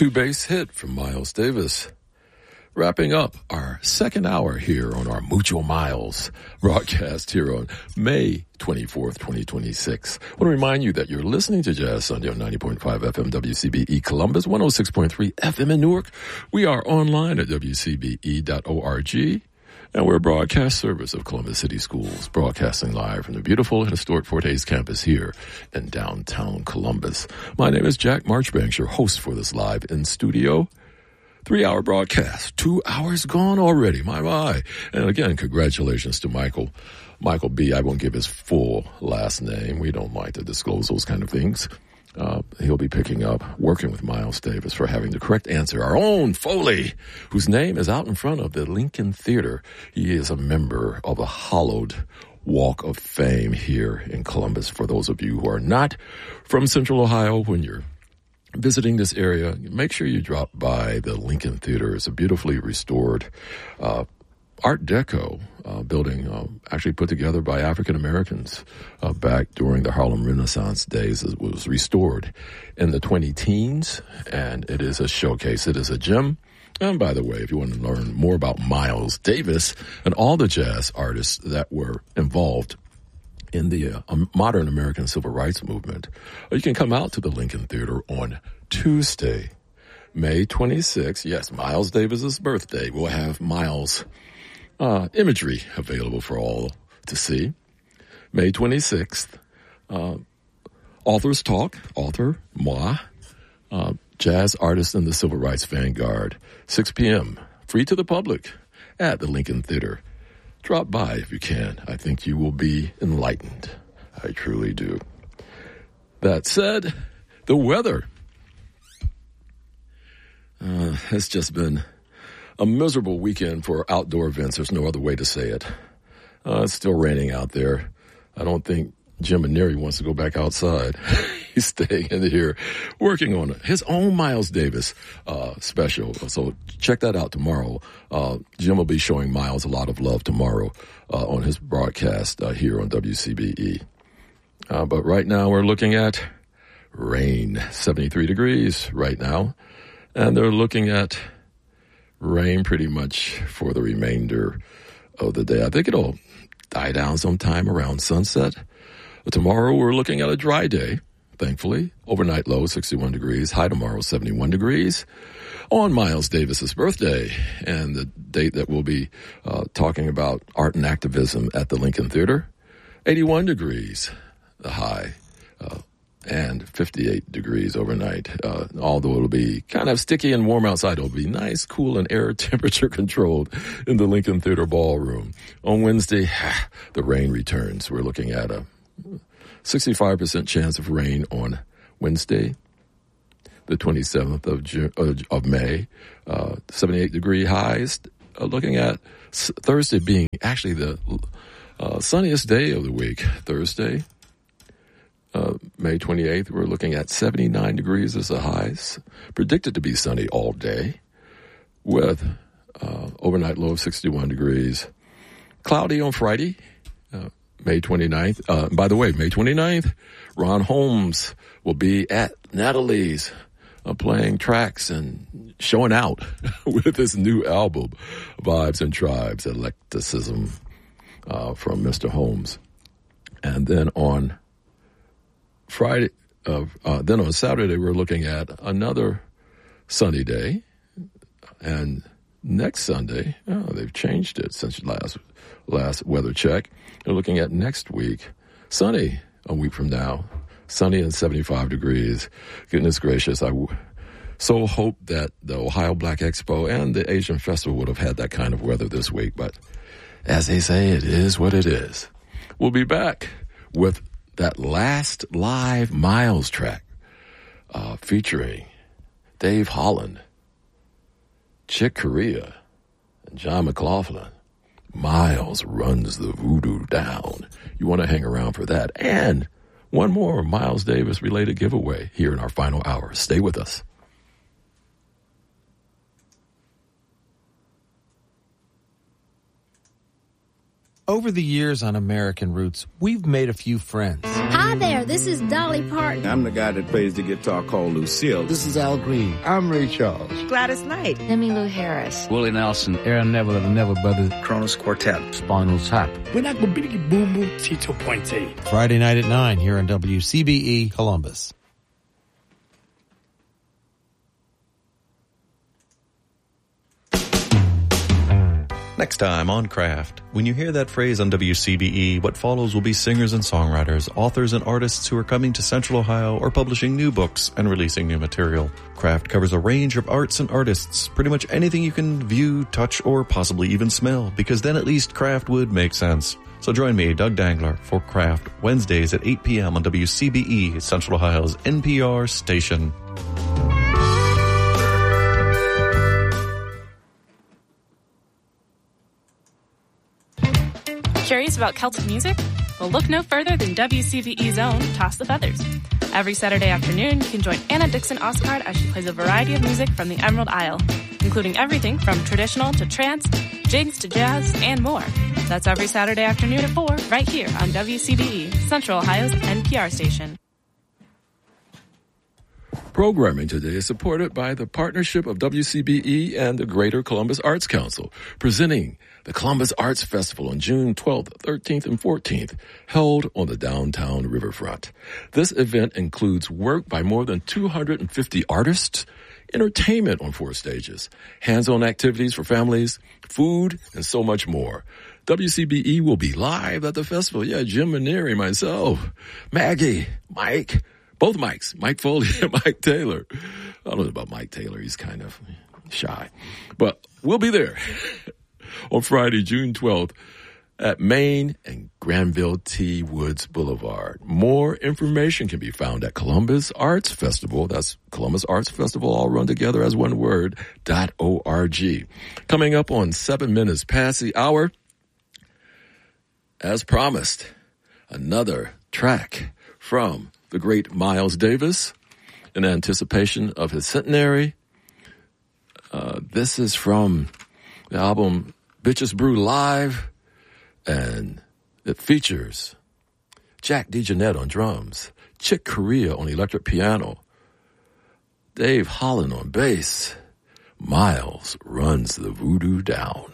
two-bass hit from Miles Davis. Wrapping up our second hour here on our Mucho Miles broadcast here on May 24th, 2026. I want to remind you that you're listening to Jazz Sunday on 90.5 FM WCBE Columbus, 106.3 FM in Newark. We are online at WCBE.org. And we're a broadcast service of Columbus City Schools, broadcasting live from the beautiful and historic Fort Hays campus here in downtown Columbus. My name is Jack Marchbanks, your host for this live in-studio 3-hour broadcast. 2 hours gone already, my. And again, congratulations to Michael B. I won't give his full last name. We don't like to disclose those kind of things. He'll be picking up, working with Miles Davis for having the correct answer. Our own Foley, whose name is out in front of the Lincoln Theater. He is a member of the Hallowed Walk of Fame here in Columbus. For those of you who are not from Central Ohio, when you're visiting this area, make sure you drop by the Lincoln Theater. It's a beautifully restored Art Deco building, actually put together by African Americans back during the Harlem Renaissance days. It was restored in the 20-teens, and it is a showcase. It is a gem. And by the way, if you want to learn more about Miles Davis and all the jazz artists that were involved in the modern American civil rights movement, you can come out to the Lincoln Theater on Tuesday, May 26th. Yes, Miles Davis's birthday. We'll have Miles imagery available for all to see. May 26th, Authors Talk, author, moi, jazz artist in the civil rights vanguard, 6 p.m., free to the public at the Lincoln Theater. Drop by if you can. I think you will be enlightened. I truly do. That said, the weather has just been a miserable weekend for outdoor events. There's no other way to say it. It's still raining out there. I don't think Jim Maneri wants to go back outside. He's staying in here working on his own Miles Davis special. So check that out tomorrow. Jim will be showing Miles a lot of love tomorrow on his broadcast here on WCBE. But right now we're looking at rain, 73 degrees right now. And they're looking at rain pretty much for the remainder of the day. I think it'll die down sometime around sunset. Tomorrow we're looking at a dry day, thankfully. Overnight low, 61 degrees. High tomorrow, 71 degrees. On Miles Davis's birthday, and the date that we'll be talking about art and activism at the Lincoln Theater, 81 degrees, the high, and 58 degrees overnight. Although it'll be kind of sticky and warm outside, it'll be nice, cool, and air temperature controlled in the Lincoln Theater ballroom. On Wednesday, the rain returns. We're looking at a 65% chance of rain on Wednesday, the 27th of May, 78 degree highs. Looking at Thursday being actually the sunniest day of the week. Thursday, May 28th, we're looking at 79 degrees as the highs. Predicted to be sunny all day with overnight low of 61 degrees. Cloudy on Friday, May 29th. By the way, May 29th, Ron Holmes will be at Natalie's playing tracks and showing out with his new album, Vibes and Tribes, Eclecticism from Mr. Holmes. And then on Friday, then on Saturday, we're looking at another sunny day. And next Sunday, they've changed it since last weather check. They're looking at next week, sunny a week from now, sunny and 75 degrees. Goodness gracious, I so hope that the Ohio Black Expo and the Asian Festival would have had that kind of weather this week. But as they say, it is what it is. We'll be back with that last live Miles track featuring Dave Holland, Chick Corea, and John McLaughlin. Miles runs the voodoo down. You want to hang around for that. And one more Miles Davis related giveaway here in our final hour. Stay with us. Over the years on American Roots, we've made a few friends. Hi there, this is Dolly Parton. I'm the guy that plays the guitar called Lucille. This is Al Green. I'm Ray Charles. Gladys Knight. Emmylou Harris. Willie Nelson. Aaron Neville of the Neville Brothers. Kronos Quartet. Spinal Tap. Boom Boom Tito Puente. Friday night at 9 here on WCBE Columbus. Next time on Craft. When you hear that phrase on WCBE, what follows will be singers and songwriters, authors and artists who are coming to Central Ohio or publishing new books and releasing new material. Craft covers a range of arts and artists, pretty much anything you can view, touch, or possibly even smell, because then at least Craft would make sense. So join me, Doug Dangler, for Craft, Wednesdays at 8 p.m. on WCBE, Central Ohio's NPR station. Curious about Celtic music? Well, look no further than WCBE's own Toss the Feathers. Every Saturday afternoon, you can join Anna Dixon Oscard as she plays a variety of music from the Emerald Isle, including everything from traditional to trance, jigs to jazz, and more. That's every Saturday afternoon at 4, right here on WCBE, Central Ohio's NPR station. Programming today is supported by the partnership of WCBE and the Greater Columbus Arts Council, presenting the Columbus Arts Festival on June 12th, 13th, and 14th, held on the downtown riverfront. This event includes work by more than 250 artists, entertainment on 4 stages, hands-on activities for families, food, and so much more. WCBE will be live at the festival. Yeah, Jim Maneri, myself, Maggie, Mike, both Mikes, Mike Foley and Mike Taylor. I don't know about Mike Taylor. He's kind of shy. But we'll be there on Friday, June 12th at Main and Granville T. Woods Boulevard. More information can be found at Columbus Arts Festival. That's Columbus Arts Festival, all run together as one word, .org. Coming up on 7 minutes past the hour, as promised, another track from the great Miles Davis in anticipation of his centenary. This is from the album Bitches Brew Live, and it features Jack DeJohnette on drums, Chick Corea on electric piano, Dave Holland on bass. Miles runs the voodoo down.